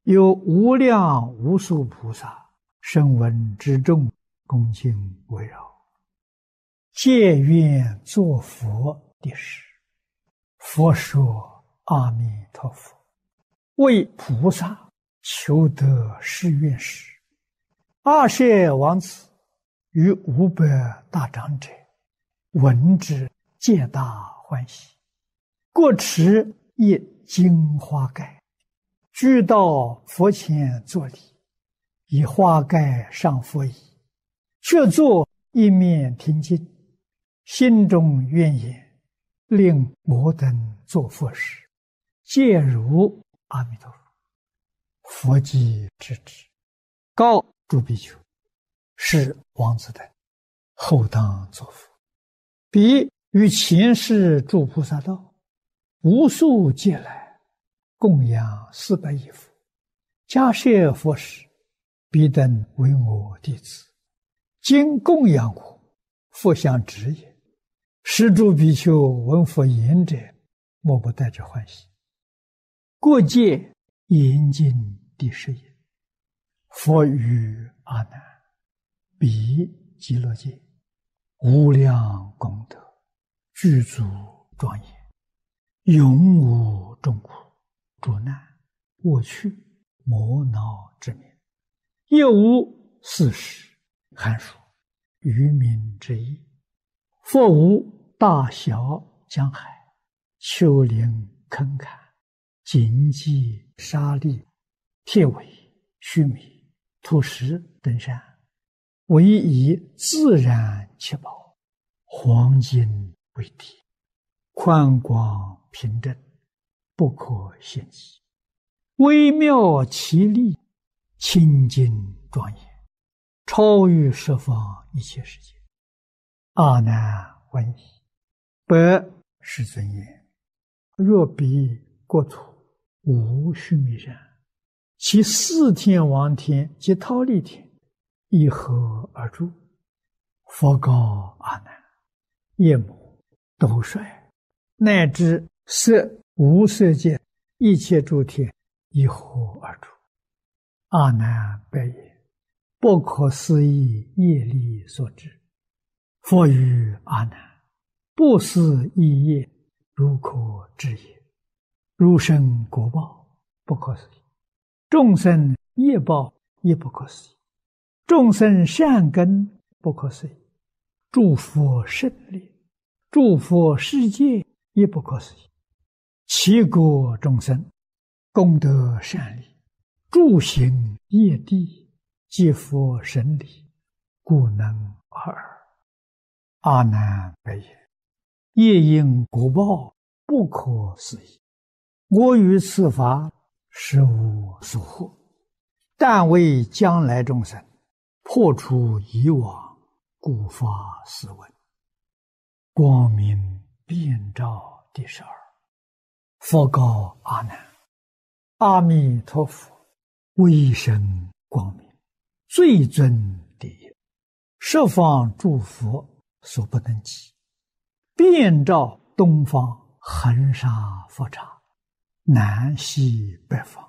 有无量无数菩萨声闻之众恭敬围绕，皆愿作佛的事。佛说：阿弥陀佛，为菩萨求得誓愿时，阿舍王子与500大长者闻之，皆大欢喜，各持一金花盖，俱到佛前作礼，以花盖上佛椅，却坐一面听经，心中愿言：令我等作佛时，皆如阿弥陀佛。佛即知之，告诸比丘：是王子等后当作佛。彼与前世诸菩萨道：无数劫来，供养400亿佛，迦叶佛时，彼等为我弟子，今供养我，佛相知也。是诸比丘闻佛言者，莫不带着欢喜。过界严禁第10也。佛语阿难：彼极乐界无量功德，具足庄严，永无众苦、诸难、恶趣、魔恼之名，也无四时、寒暑、愚民之意。佛无大小江海、丘陵坑坎、荆棘沙砾、铁苇须弥、土石等山，唯以自然七宝、黄金为底，宽广平正，不可限计，微妙奇丽，清净庄严，超于十方一切世界。阿难闻已，白世尊言：若彼国土无须弥山，其4天王天及忉利天以何而住？佛告阿难：夜幕、斗率，乃至色无色界一切诸天以何而住？阿难白言：不可思议业力所致。佛语阿难：不思议业，如可知也。如生果报，不可思议；众生业报也不可思议；众生善根不可思议；诸佛胜利、诸佛世界也不可思议。其国众生功德善利，诸行业地，皆佛神理，故能尔。阿难白言：业因果报不可思议，我于此法实无所获，但为将来众生破除以往，故发斯文。光明遍照第12。佛告阿难：阿弥陀佛威神光明，最尊第一，十方诸佛所不能及，遍照东方恒沙佛刹，南西北方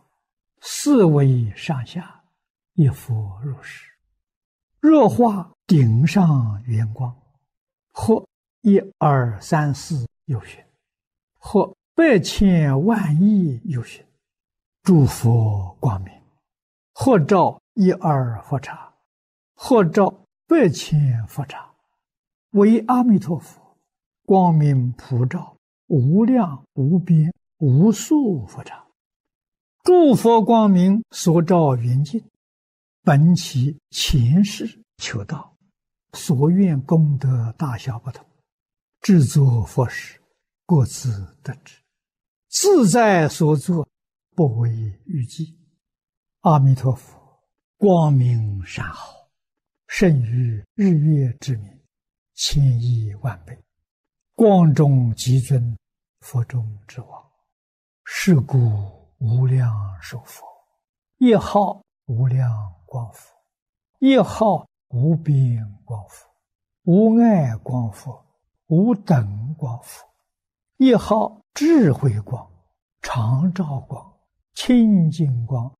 4维上下，一佛如是。若化顶上圆光，或1、2、3、4有寻，或100千万亿有寻，诸佛光明，或照1、2佛刹，或照100千佛刹，为阿弥陀佛光明普照无量无边无数佛刹。诸佛光明所照圆净，本其前世求道，所愿功德大小不同，制作佛时各自得知，自在所作，不为预计。阿弥陀佛光明善好，胜于日月之明，1000亿万倍，光中极尊，佛中之王。是故无量寿佛，一号无量光佛，一号无边光佛，无碍光佛，无等光佛，一号智慧光、常照光、清净光、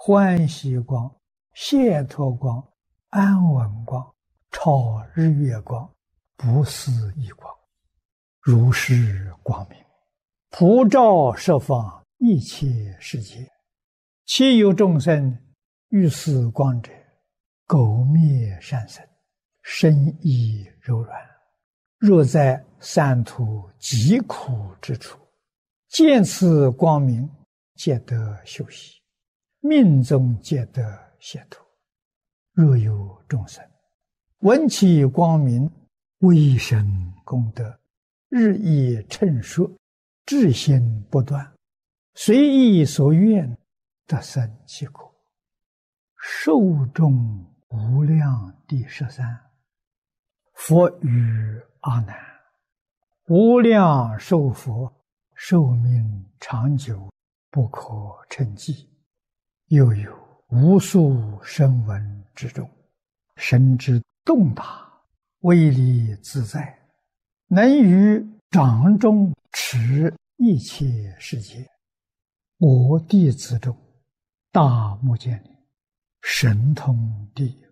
欢喜光、解脱光、安稳光、超日月光、不思议光，如是光明，普照十方一切世界。其有众生遇此光者，苟灭善身，身意柔软。若在三途极苦之处，见此光明，皆得休息，命中皆得解脱。若有众生闻其光明，微生功德，日益称说，至心不断，随意所愿，得生其果。寿终无量第13。佛语阿难：无量寿佛，寿命长久，不可称计。又有无数声闻之众，神之洞达，威力自在，能于掌中持一切世界。我弟子中，大目犍连，神通第一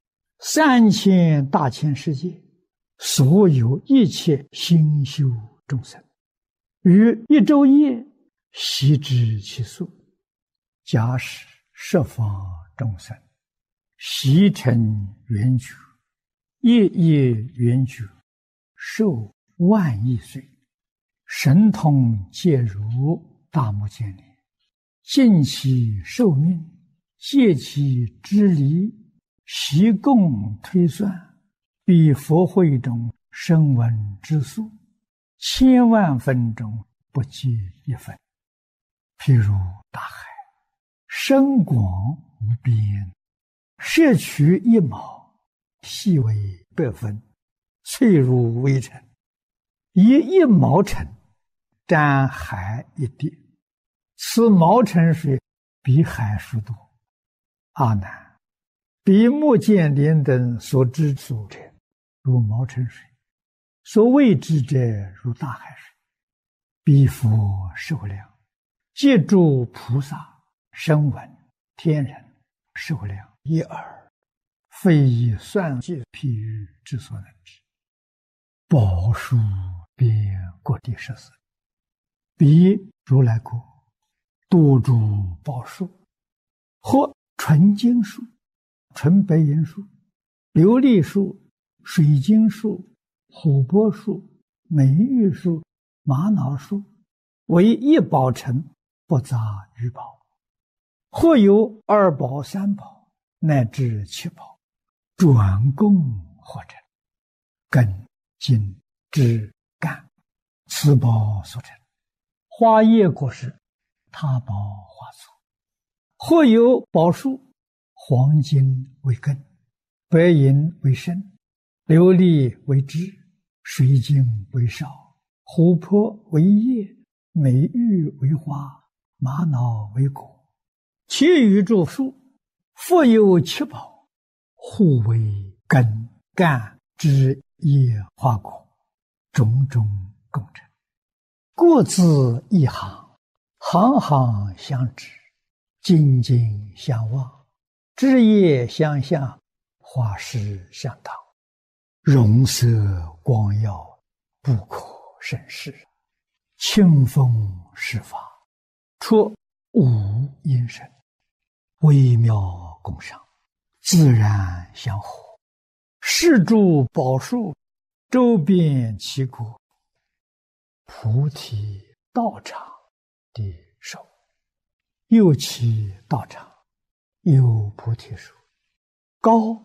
，3000大千世界，所有一切心修众生，于一昼夜悉知其数。假使十方众生悉成圆觉，夜夜圆觉，寿万亿岁，神通皆如大目犍连，尽其寿命，戒其支离，习共推算，比佛会中声闻之数，千万分中不计一分。譬如大海，深广无边，摄取一毛，细为100分，脆如微尘，以1毛尘沾海一滴，此毛尘水比海数多。阿难，比目犍连等所知所者，如毛尘水；所未知者，如大海水。彼佛寿量，皆诸菩萨、声闻、天人寿量一耳，非以算计譬喻之所能知。宝树遍各地14，彼如来国多诸宝树，或纯金树、纯白银树、琉璃树、水晶树、琥珀树、美玉树、玛瑙树，为一宝城，不杂于宝。或有2宝、3宝，乃至7宝，转供或成，根、茎、枝、干，此宝所成。花叶果实，他宝花簇。或有宝树，黄金为根，白银为身，琉璃为枝，水晶为少，琥珀为叶，美玉为花，玛瑙为果。其余诸树，复有7宝，互为根、干、枝、叶、花、果，种种共成，各自一行，行行相知，紧紧相望，枝叶相向，花实相当，容色光耀，不可胜视。清风施法，出无因声，微妙共赏，自然相合。是诸宝树，周遍其国，菩提道场的手。又其道场，有菩提树，高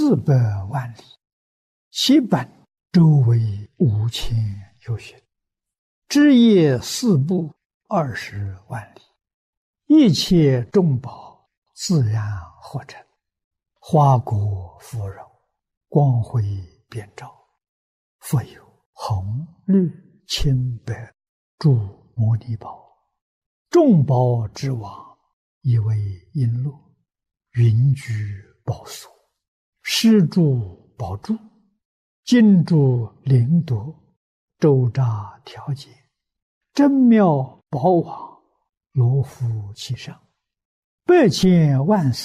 400万里，其本周围5000由旬，枝叶4部20万里，一切众宝自然合成，花果芙蓉，光辉遍照。复有红、绿、青、白诸摩尼宝，众宝之王，以为璎珞，云居宝所，施诸宝柱，金珠灵夺，周匝调节，真妙宝网，罗敷其上。 百千万世